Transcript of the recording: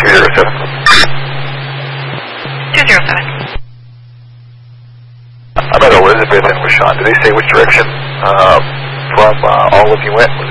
207. 207. I'm at Elizabeth and Washawn. Did they say which direction from all of you went?